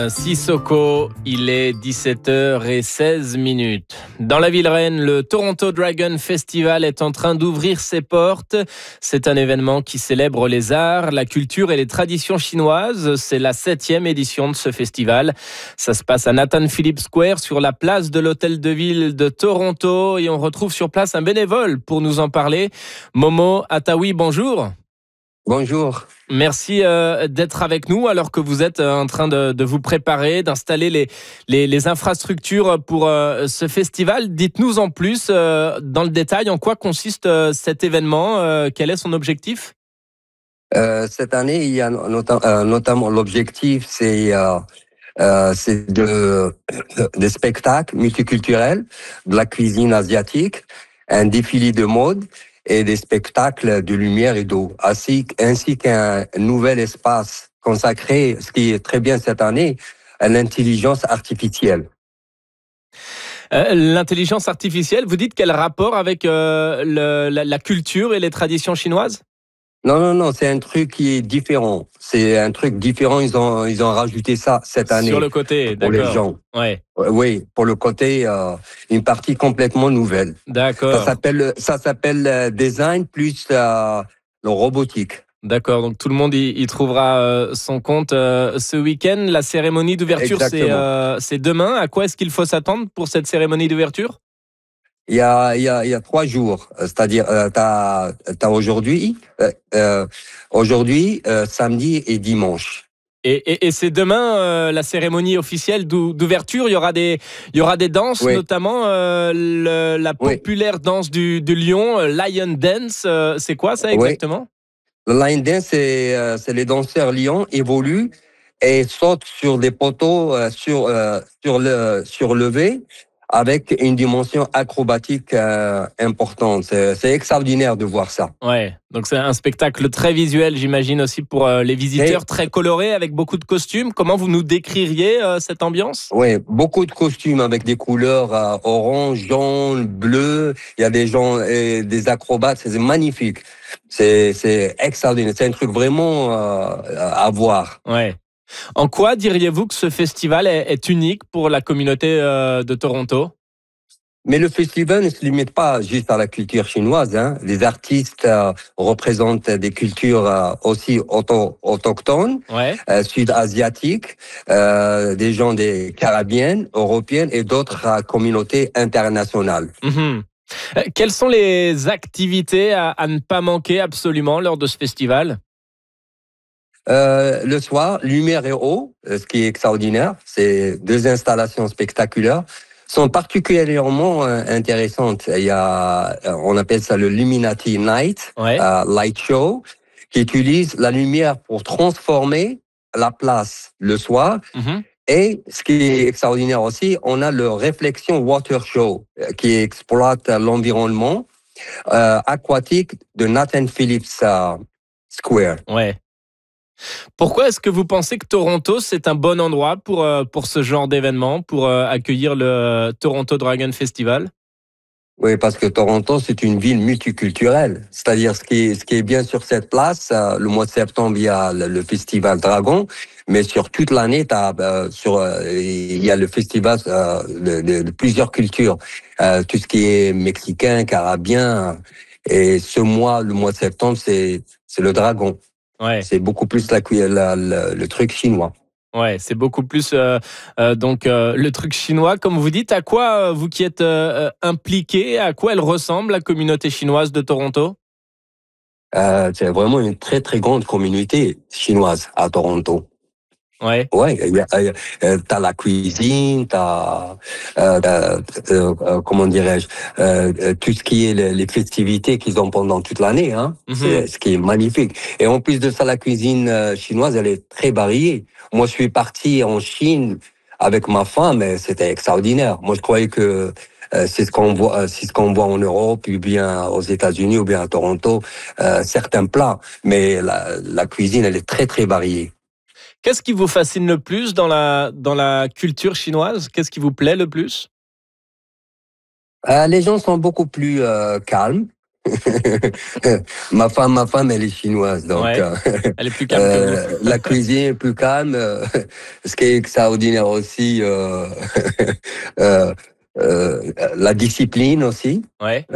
Sissoko, il est 17h16. Dans la ville reine, le Toronto Dragon Festival est en train d'ouvrir ses portes. C'est un événement qui célèbre les arts, la culture et les traditions chinoises. C'est la 7e édition de ce festival. Ça se passe à Nathan Phillip Square, sur la place de l'Hôtel de Ville de Toronto. Et on retrouve sur place un bénévole pour nous en parler. Momo Atawi, bonjour. Bonjour. Merci d'être avec nous alors que vous êtes en train de vous préparer, d'installer les infrastructures pour ce festival. Dites-nous en plus dans le détail en quoi consiste cet événement, quel est son objectif ? Cette année, il y a notamment l'objectif, c'est des spectacles multiculturels, de la cuisine asiatique, un défilé de mode et des spectacles de lumière et d'eau, ainsi qu'un nouvel espace consacré, ce qui est très bien cette année, à l'intelligence artificielle. L'intelligence artificielle, vous dites quel rapport avec la culture et les traditions chinoises ? Non, c'est un truc qui est différent. C'est un truc différent, ils ont rajouté ça cette année. Sur le côté, pour d'accord. les gens. Ouais. Oui, pour le côté, une partie complètement nouvelle. D'accord. Ça s'appelle design plus le robotique. D'accord, donc tout le monde y trouvera son compte ce week-end. La cérémonie d'ouverture, c'est demain. À quoi est-ce qu'il faut s'attendre pour cette cérémonie d'ouverture ? Il y a 3 jours, c'est-à-dire t'as aujourd'hui, samedi et dimanche. Et c'est demain la cérémonie officielle d'ouverture. Il y aura des danses, Oui. notamment la populaire danse du lion, Lion Dance. C'est quoi ça exactement ? Le line dance, c'est les danseurs lions évoluent et sautent sur des poteaux surlevés avec une dimension acrobatique importante. C'est extraordinaire de voir ça. Ouais, donc c'est un spectacle très visuel, j'imagine aussi pour les visiteurs, très coloré avec beaucoup de costumes. Comment vous nous décririez cette ambiance ? Oui, beaucoup de costumes avec des couleurs orange, jaune, bleu. Il y a des gens, des acrobates, c'est magnifique. C'est extraordinaire. C'est un truc vraiment à voir. Ouais. En quoi diriez-vous que ce festival est unique pour la communauté de Toronto ? Mais le festival ne se limite pas juste à la culture chinoise. Les artistes représentent des cultures aussi autochtones, Ouais. sud-asiatiques, des gens des Caraïbes, européennes et d'autres communautés internationales. Mm-hmm. Quelles sont les activités à ne pas manquer absolument lors de ce festival ? Le soir, lumière et eau, ce qui est extraordinaire, c'est 2 installations spectaculaires, sont particulièrement intéressantes. On appelle ça le Illuminati Night, Light Show, qui utilise la lumière pour transformer la place le soir. Mm-hmm. Et ce qui est extraordinaire aussi, on a le Reflection Water Show, qui exploite l'environnement aquatique de Nathan Phillip Square. Ouais. Pourquoi est-ce que vous pensez que Toronto, c'est un bon endroit pour ce genre d'événement, pour accueillir le Toronto Dragon Festival ? Oui, parce que Toronto, c'est une ville multiculturelle. C'est-à-dire, ce qui est bien sur cette place, le mois de septembre, il y a le Festival Dragon, mais sur toute l'année, il y a le festival de plusieurs cultures. Tout ce qui est mexicain, caribien. Et ce mois, le mois de septembre, c'est le Dragon. Ouais. C'est beaucoup plus le truc chinois. Ouais, c'est beaucoup plus le truc chinois, comme vous dites. À quoi, vous qui êtes impliqué, à quoi elle ressemble, la communauté chinoise de Toronto ? C'est vraiment une très, très grande communauté chinoise à Toronto. Ouais. Ouais, t'as la cuisine, comment dirais-je, tout ce qui est les festivités qu'ils ont pendant toute l'année, Mm-hmm. C'est ce qui est magnifique. Et en plus de ça, la cuisine chinoise, elle est très variée. Moi, je suis parti en Chine avec ma femme, et c'était extraordinaire. Moi, je croyais que c'est ce qu'on voit en Europe, ou bien aux États-Unis, ou bien à Toronto, certains plats. Mais la cuisine, elle est très, très variée. Qu'est-ce qui vous fascine le plus dans la culture chinoise ? Qu'est-ce qui vous plaît le plus ? Les gens sont beaucoup plus calmes. Ma femme, elle est chinoise, donc Ouais. Elle est plus calme que vous. la cuisine est plus calme. Ce qui est extraordinaire aussi, euh, la discipline aussi. Ouais.